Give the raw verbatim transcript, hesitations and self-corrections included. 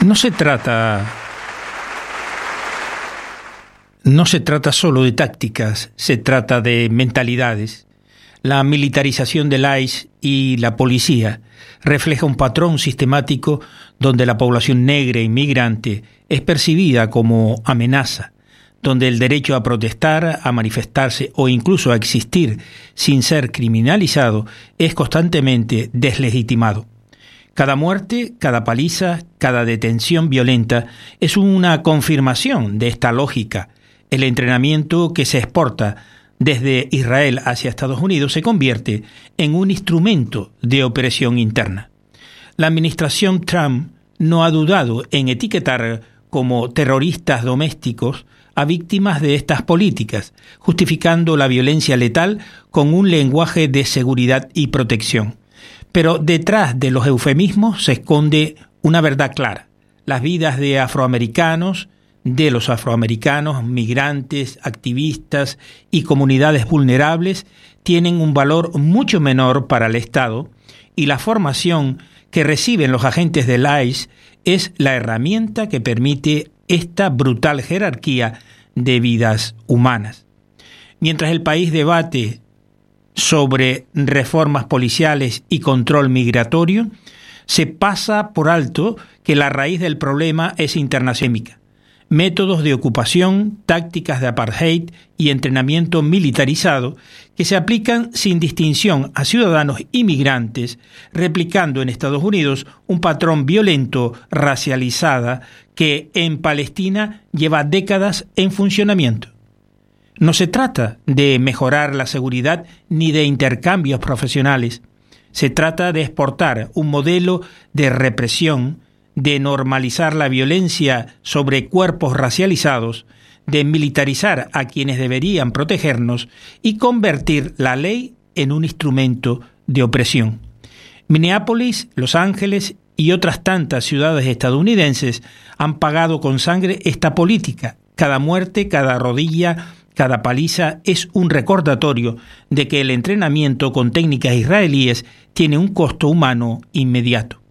No se trata, no se trata solo de tácticas, se trata de mentalidades. La militarización del I C E y la policía refleja un patrón sistemático donde la población negra e inmigrante es percibida como amenaza, donde el derecho a protestar, a manifestarse o incluso a existir sin ser criminalizado es constantemente deslegitimado. Cada muerte, cada paliza, cada detención violenta es una confirmación de esta lógica. El entrenamiento que se exporta desde Israel hacia Estados Unidos se convierte en un instrumento de opresión interna. La administración Trump no ha dudado en etiquetar como terroristas domésticos a víctimas de estas políticas, justificando la violencia letal con un lenguaje de seguridad y protección. Pero detrás de los eufemismos se esconde una verdad clara. Las vidas de afroamericanos, de los afroamericanos, migrantes, activistas y comunidades vulnerables tienen un valor mucho menor para el Estado, y la formación que reciben los agentes del I C E es la herramienta que permite esta brutal jerarquía de vidas humanas. Mientras el país debate sobre reformas policiales y control migratorio, se pasa por alto que la raíz del problema es internacional. Métodos de ocupación, tácticas de apartheid y entrenamiento militarizado que se aplican sin distinción a ciudadanos inmigrantes, replicando en Estados Unidos un patrón violento racializada que en Palestina lleva décadas en funcionamiento. No se trata de mejorar la seguridad ni de intercambios profesionales. Se trata de exportar un modelo de represión, de normalizar la violencia sobre cuerpos racializados, de militarizar a quienes deberían protegernos y convertir la ley en un instrumento de opresión. Minneapolis, Los Ángeles y otras tantas ciudades estadounidenses han pagado con sangre esta política. Cada muerte, cada rodilla, cada paliza es un recordatorio de que el entrenamiento con técnicas israelíes tiene un costo humano inmediato.